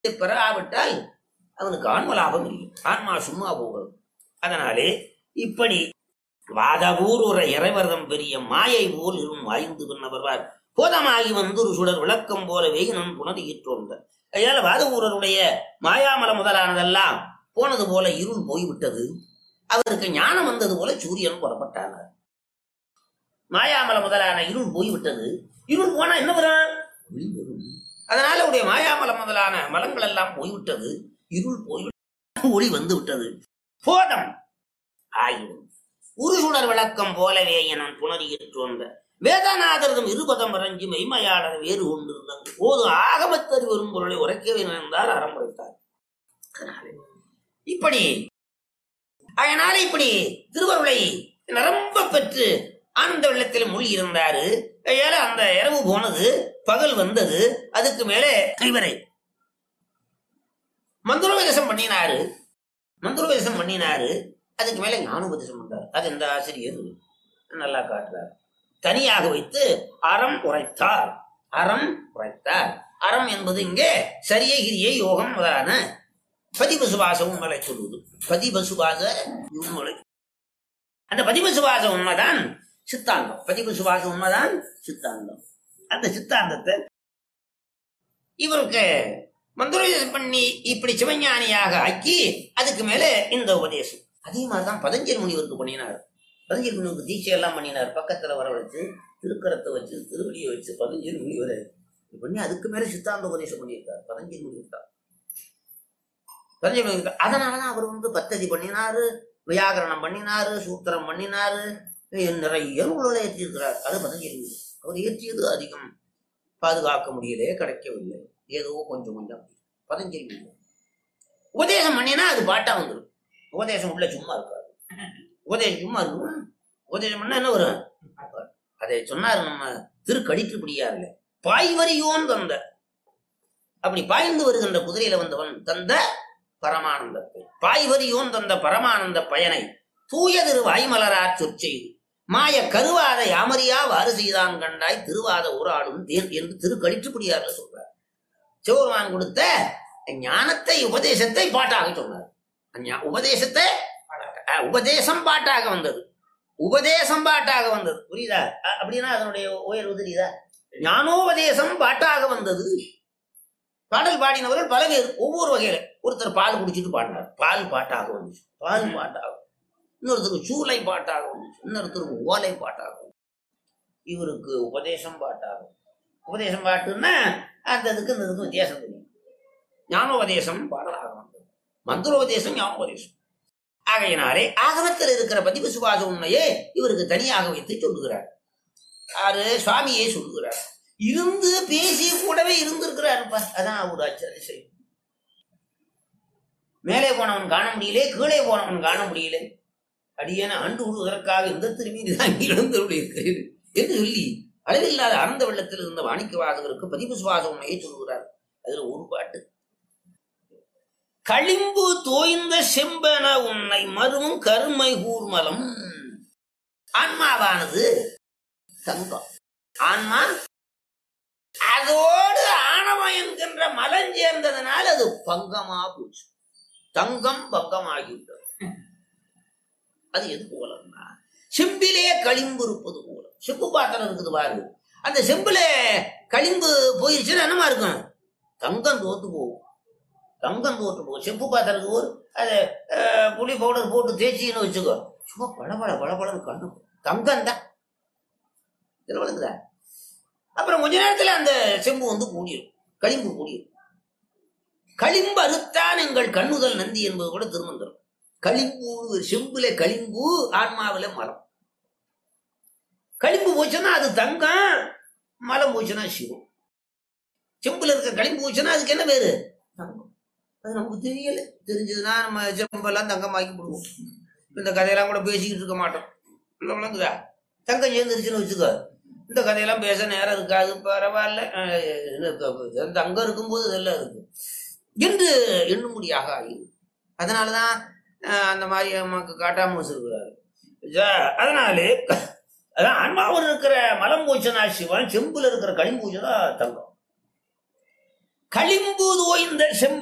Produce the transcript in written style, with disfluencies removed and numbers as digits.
பெறாவிட்டால் அவனுக்கு ஆன்ம லாபம் இல்லை. ஆன்மா சும்மா போகிறது. அதனாலே இப்படி வாதபூர்வ இறைவர்தம் பெரிய மாயை போல் இரும் வாய்ந்து பின்னவர்வார் போதமாகி வந்து ஒரு சுடர் விளக்கம் போலவே நம் புனதியிற்றோன்ற. அதனால வாதபூரருடைய மாயாமலம் முதலானதெல்லாம் போனது போல இருள் போய்விட்டது. அவருக்கு ஞானம் வந்தது போல சூரியன் புறப்பட்டானார். மாயாமலம் முதலான இருள் போய்விட்டது. இருள் போனா என்ன வரும்? ஒளி வரும். அதனால உடைய மாயாமலம் முதலான மலங்கள் எல்லாம் போய்விட்டது. இருள் போய்விட்டது, ஒளி வந்து விட்டது. போதம் ஆயிடும் உருசுணர் விளக்கம் போலவே என புனரியிற்றோன்ற வேதநாதரதும் இருபதம் வரைஞ்சு மெய்மையாளர் வேறு கொண்டிருந்தாங்க. போது ஆகமத்தறி வரும் பொருளை உரைக்கவே நினைந்தார், அறம் உரைத்தார். இப்படி அதனால இப்படி திருவருளை நிரம்ப பெற்று ஆனந்த வெள்ளத்தில் மூழ்கி இருந்தாரு. அந்த இரவு போனது, பகல் வந்தது. அதுக்கு மேலே இவரை மந்திரோபதேசம் பண்ணினாரு. அதுக்கு மேல ஞானோபதேசம் பண்றாரு. அது இந்த ஆசிரியர் நல்லா காட்டுறார். தனியாக வைத்து அறம் உரைத்தார். அறம் என்பது இங்கே சரியை கிரியை யோகம் முதலான பதிபசுபாச உண்மலை சொல்லுவது. பதிபசுபாச உண்மலை, அந்த பதிபசுபாச உண்மைதான் சித்தாந்தம். பதிபசுபாச உண்மைதான் சித்தாந்தம். அந்த சித்தாந்தத்தை இவருக்கு மந்திரோபதேசம் பண்ணி இப்படி சிவஞானியாக ஆக்கி அதுக்கு மேல இந்த உபதேசம். அதே மாதிரிதான் பதஞ்சலி முனிவருக்கு பண்ணினார். பதஞ்சலி முனிவருக்கு தீட்சை எல்லாம் பண்ணினார். பக்கத்துல வர வச்சு திருக்கரத்தை வச்சு திருவடியை வச்சு பதஞ்சலி முனிவரை பண்ணி அதுக்கு மேல சித்தாந்த உபதேசம் பண்ணியிருக்கார். பதஞ்சலி முனிவர். அதனாலதான் அவர் பத்ததி பண்ணினாரு, வியாகரணம் பண்ணினாரு, சூத்திரம் பண்ணினாரு, நிறைய நூல்களை ஏற்றியிருக்கிறார். அது பதஞ்சலி முனிவர். அவர் ஏற்றியது அதிகம் பாதுகாக்க முடியலே, கிடைக்கவில்லை. ஏதோ கொஞ்சம் பதஞ்சலி முனிவர் உபதேசம் பண்ணினா அது பாட்டா வந்துடும். உபதேசம் உள்ள சும்மா இருக்காது. உபதேசம் சும்மா இருக்கும். உபதேசம் பண்ணா என்ன வரும்? அதை சொன்னாரு நம்ம திருக்கடிக்குப்படியாருல, பாய்வரியோன் தந்த, அப்படி பாய்ந்து வருகின்ற குதிரையில வந்தவன் தந்த பரமானந்தத்தை, பாய்வரியோன் தந்த பரமானந்த பயனை தூய திரு வாய்மலரா சொற்செய்து மாய கருவாத யாமரியா வாறு செய்தான் கண்டாய் திருவாத ஊராடும் தேன் என்று திருக்கடிக்குப்படியார்ல சொல்றார். சிவபெருமான் கொடுத்த ஞானத்தை, உபதேசத்தை பாட்டாக சொன்னார். உபதேசம் பாட்டாக வந்தது. புரியுதா? அப்படின்னா அதனுடைய உயர்வு தெரியுதா? ஞானோபதேசம் பாட்டாக வந்தது. பாடல் பாடினவர்கள் பல பேர் ஒவ்வொரு வகையில. ஒருத்தர் பால் குடிச்சிட்டு பாடினார், பால் பாட்டாக வந்துச்சு. இன்னொருத்தருக்கு சூளை பாட்டாக வந்துச்சு. இன்னொருத்தருக்கு ஓலை பாட்டாக வந்துச்சு. இவருக்கு உபதேசம் பாட்டாகும். உபதேசம் பாட்டுன்னா அந்த இதுக்கு இந்த இதுக்கு வித்தியாசம் தெரியும். ஞானோபதேசம் பாடலாக வந்தது. மந்திரோபதேசம் ஞானோபதேசம். ஆகையினாலே ஆகமத்தில் இருக்கிற பதிவு சுபாச உண்மையே இவருக்கு தனியாக வைத்து சொல்லுகிறார். ஆறு சுவாமியே சொல்லுகிறார். இருந்து பேசி கூடவே இருந்திருக்கிறாருப்பா. அதான் ஒரு அதிசயம். மேலே போனவன் காண முடியலே, கீழே போனவன் காண முடியல. அடியேன ஆண்டு விடுவதற்காக இந்த திரும்பி தான் இழந்தருடைய என்று சொல்லி அளவில்லாத ஆனந்த வெள்ளத்தில் இருந்த வாணிக்க வாசகருக்கு பதிவு சுபாச உண்மையை சொல்லுகிறார். அதுல ஒரு பாட்டு, களிம்பு தோய்ந்த செம்பன உன்னை மருவும் கருமை கூர்மலம். ஆன்மாவானது தங்கம். ஆன்மா அதோடு ஆணவம் என்கின்ற மலம் சேர்ந்ததனால் அது பங்கமா போச்சு. தங்கம் பங்கமாகிவிட்டது. அது எது போலன்னா செம்பிலே களிம்பு இருப்பது போல. செம்பு பாத்திரம் இருக்குது பாரு, அந்த செம்புல களிம்பு போயிருச்சுன்னா என்னமா இருக்கும்? தங்கம் தோத்து போகும். செம்பு பாத்திரத்துக்கு ஒரு அதை புளி பவுடர் போட்டு தேய்ச்சின்னு வச்சுக்கோ, சும்மா பளபளன்னு கண்ணு தங்கம் தான். விளங்குதா? அப்புறம் கொஞ்ச நேரத்துல அந்த செம்பு கூடிரும், களிம்பு கூடிரும். களிம்பு அறுத்தான் எங்கள் கண்ணுதல் நந்தி என்பது கூட திருமந்திரம். களிம்பு, செம்புல களிம்பு, ஆன்மாவில மலம். களிம்பு போச்சுன்னா அது தங்கம், மலம் போச்சுன்னா சிவம். செம்புல இருக்க களிம்பு போச்சுன்னா அதுக்கு என்ன பேரு? தங்கம். அது நமக்கு தெரியல. தெரிஞ்சதுன்னா நம்ம செம்பெல்லாம் தங்கமாக்கி போடுவோம். இந்த கதையெல்லாம் கூட பேசிக்கிட்டு இருக்க மாட்டோம். இல்லை விளங்குதா? தங்கம் சேர்ந்துருச்சுன்னு வச்சுக்கோ, இந்த கதையெல்லாம் பேச நேரம் இருக்காது. பரவாயில்ல, தங்கம் இருக்கும்போது இதெல்லாம் இருக்கு என்று எண்ணும்படியாக ஆகிடும். அதனாலதான் அந்த மாதிரி நமக்கு காட்டாம வச்சிருக்கிறாரு. அதனாலே அதான் ஆன்மாவில் இருக்கிற மலம் பூச்சனா சிவன், செம்புல இருக்கிற களிம்பூச்சனா தங்கம். களிம்பு தோய்ந்த